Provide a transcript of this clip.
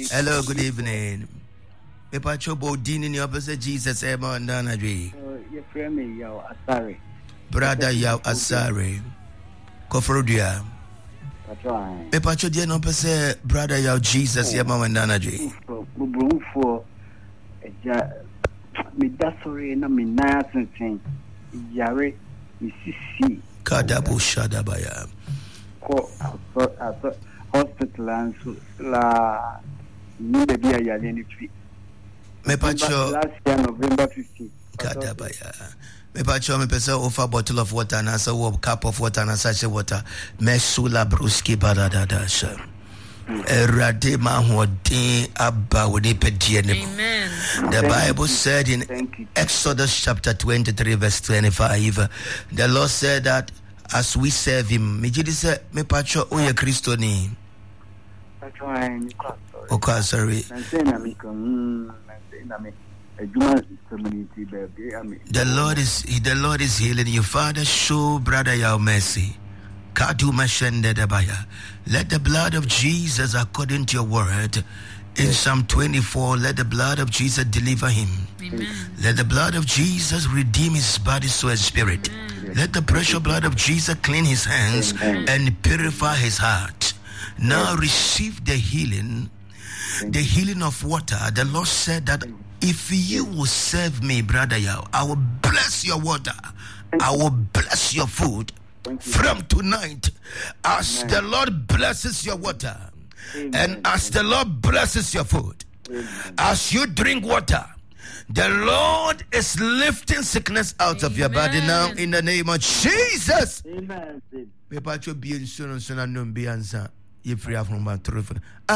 Hello, good evening. Epacho Bodini in the opposite Jesus Emma and Danadri. Your friend Yao Asari. Brother Yao Asari. Kofrodia. Epacho Dian opposite Brother Yao Jesus Emma and Danadri. For me, that's sorry, and I'm in Nassau. Yare, Mississippi. Kadabu Shadabaya. Hospital and la Nubia Yalenitri. Mepacho last year, November 15th. Kadabaya. Mepacho, me pesa offer bottle of water and asa cup of water and sachet water. Mesula bruski baradadasha. Eradema hodin abba wodipediene. Amen. The Bible said in Exodus chapter 23 verse 25, the Lord said that as we serve him, me jidi se me pacho oye Kristo ni. Okay, sorry. The Lord is healing you. Father, show Brother Yao mercy. Let the blood of Jesus, according to your word, in Psalm 24, let the blood of Jesus deliver him. Amen. Let the blood of Jesus redeem his body, soul, and spirit. Amen. Let the precious blood of Jesus clean his hands and purify his heart. Now receive the healing of water. The Lord said that if you will serve me, Brother Yao, I will bless your water. I will bless your food. From tonight, as the Lord blesses your water, and as the Lord blesses your food, as you drink water, the Lord is lifting sickness out of your body now in the name of Jesus. Amen.